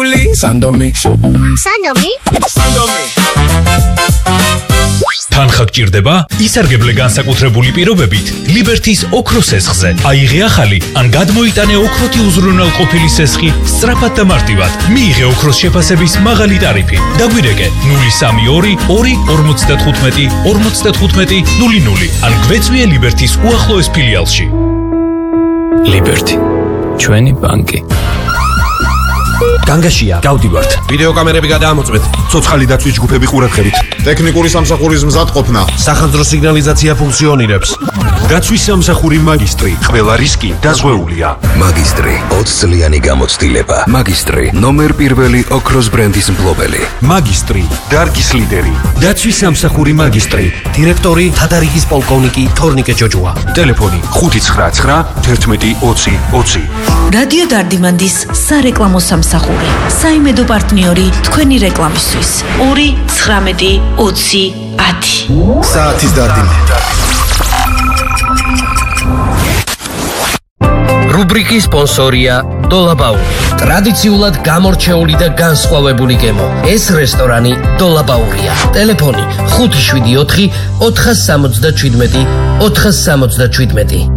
გული სანდომი თანხა გჭირდება? ისარგებლე განსაკუთრებული პირობებით ლიბერთის ოქროს სესხზე. აიღე ახალი ან გადმოიტანე ოქროთი უზრუნველყოფილი სესხი სწრაფად და მარტივად. მიიღე ოქროს შეფასების მაღალი ტარიფი. დაგვირეკე 032 2 55 00 ან გვეწვიე ლიბერთის უახლოეს ფილიალში. ლიბერთი, ჩვენი ბანკი. განგაშია, გავდივართ. ვიდეო კამერები გადაამოწმეთ. ცოცხალი დაცვის ჯგუფები ყურადღებით. ტექნიკური სამსახურის მზადყოფნა. სახანძრო სიგნალიზაცია ფუნქციონირებს. დაცვის სამსახური მაგისტრი. ყველა რისკი დაზღვეულია. მაგისტრი 20 წლიანი გამოცდილება. მაგისტრი ნომერ პირველი ოქროს ბრენდის მფლობელი. მაგისტრი დარგის ლიდერი. დაცვის სამსახური მაგისტრი. დირექტორი თადარიგის პოლკოვნიკი თორნიკე ჯოჯუა. ტელეფონი 599 11 20 20. რადიო დარდიმანდის სარეკლამო სამსახური. საიმედო პარტნიორი თქვენი რეკლამისთვის 2-19-20-10. საათის დარდიმანი. რუბრიკის სპონსორია დოლაბაური. ტრადიციულად გამორჩეული და განსხვავებული გემო. ეს რესტორანი დოლაბაურია. ტელეფონი 574 477 477.